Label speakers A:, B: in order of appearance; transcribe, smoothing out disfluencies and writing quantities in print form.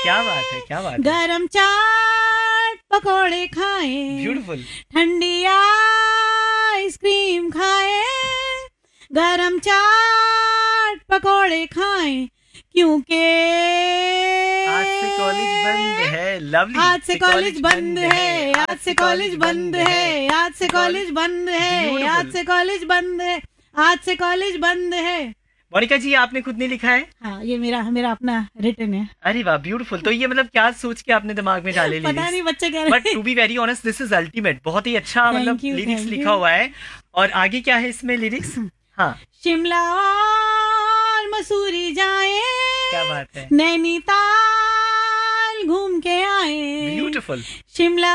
A: क्या बात है, क्या बात है।
B: गरम चाट पकोड़े खाएं,
A: ब्यूटीफुल।
B: ठंडी आइसक्रीम खाएं, गरम चाट पकोड़े खाएं, क्योंकि
A: आज से कॉलेज बंद है। लवली।
B: आज से कॉलेज बंद है, आज से कॉलेज बंद है, आज से कॉलेज बंद है, आज से कॉलेज बंद है, आज से कॉलेज बंद है।
A: मोनिका जी, आपने खुद नहीं लिखा है?
B: हाँ, ये मेरा मेरा अपना रिटन है।
A: अरे वाह, ब्यूटीफुल। तो ये मतलब क्या सोच के आपने दिमाग में डाले
B: पता
A: लिरिक्स?
B: नहीं बच्चे कह रहे
A: but to be very honest, this is ultimate. बहुत ही अच्छा मतलब
B: you,
A: लिरिक्स
B: thank
A: लिखा
B: you.
A: हुआ है। और आगे क्या है इसमें लिरिक्स? हाँ,
B: शिमला और मसूरी जाए,
A: क्या बात है।
B: नैनीताल घूम के आए,
A: ब्यूटीफुल।
B: शिमला